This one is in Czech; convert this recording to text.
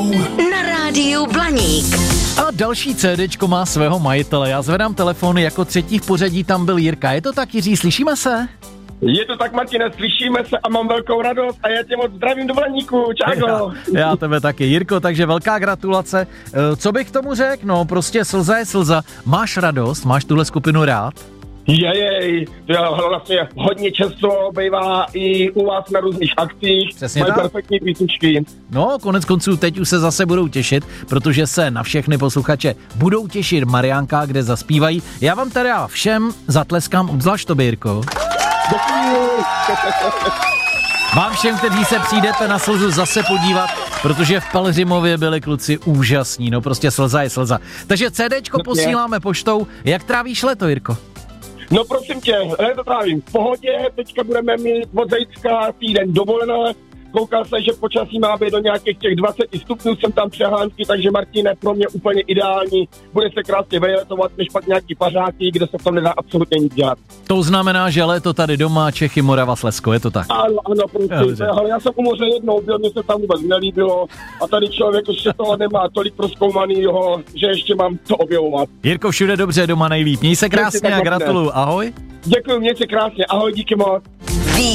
Na rádiu Blaník. A další CDčko má svého majitele. Já zvedám telefony, jako třetí v pořadí tam byl Jirka. Je to tak, Jiří, slyšíme se? Je to tak, Martine, slyšíme se a mám velkou radost a já tě moc zdravím do Blaníku, čáko. Já tebe taky, Jirko, takže velká gratulace. Co bych k tomu řekl? No, prostě slza je slza. Máš radost? Máš tuhle skupinu rád? Jej, to vlastně hodně často bývá i u vás na různých akcích. Přesně mají tak. perfektní písničky. No, konec konců teď už se zase budou těšit, protože se na všechny posluchače budou těšit Mariánka, kde zaspívají. Já vám teda všem zatleskám, obzvlášť tobě, Jirko. Vám všem, kteří se přijdete na slzu zase podívat, protože v Pelhřimově byli kluci úžasní, no prostě slza je slza. Takže CDčko posíláme poštou. Jak trávíš leto, Jirko? No prosím tě, já to trávím v pohodě, teďka budeme mít od zítřka týden dovolené. Koukal se, že počasí má být do nějakých těch 20 stupňů, jsem tam přehánky, takže Martine, pro mě úplně ideální. Bude se krásně vyletovat, než pak nějaký pařáky, kde se v tom nedá absolutně nic dělat. To znamená, že léto tady doma, Čechy, Morava, Slezsko, je to tak? Ano, prostě, ale já jsem u moře jednou byl, mě se tam vůbec nelíbilo a tady člověk ještě toho nemá tolik prozkoumanýho, že ještě mám to objevovat. Jirko, všude dobře, doma nejlíp. Měj se krásně a gratuluju, ahoj. Děkuji, měj se krásně, ahoj, díky moc.